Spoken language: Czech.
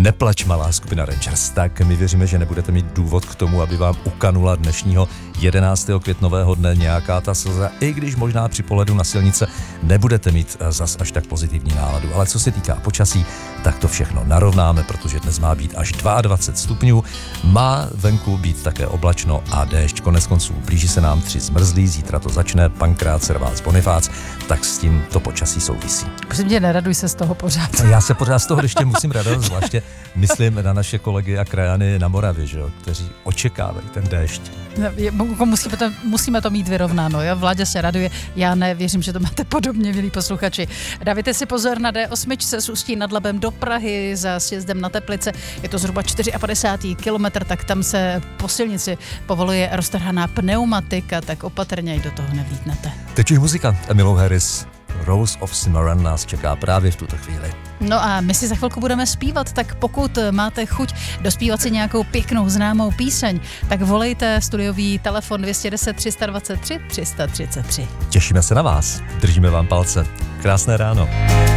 Neplač, malá skupina Rangers. Tak my věříme, že nebudete mít důvod k tomu, aby vám ukanula dnešního 11. květnového dne nějaká ta slza, i když možná při pohledu na silnice nebudete mít zas až tak pozitivní náladu. Ale co se týká počasí, tak to všechno narovnáme, protože dnes má být až 22 stupňů, má venku být také oblačno a déšť. Konec konců blíží se nám 3 zmrzlí, zítra to začne, Pankrát, Servác, Bonifác, tak s tím to počasí souvisí. Prosím tě, neraduj se z toho pořád. Já se pořád z toho ještě musím radovat, zvláště myslím na naše kolegy a krajany na Moravě, že jo, kteří očekávají ten déšť. Musíme to mít vyrovnáno, jo? Vláďa se raduje, já ne, věřím, že to máte podobně, milí posluchači. Dávajte si pozor na D8 z Ústí nad Labem do Prahy za sjezdem na Teplice, je to zhruba 54 kilometr, tak tam se po silnici povoluje roztrhaná pneumatika, tak opatrně do toho nevlítnete. Teď už muzika. Emmylou Harris, Rose of Cimarron nás čeká právě v tuto chvíli. No a my si za chvilku budeme zpívat, tak pokud máte chuť dospívat si nějakou pěknou známou píseň, tak volejte studiový telefon 210 323 333. Těšíme se na vás, držíme vám palce. Krásné ráno.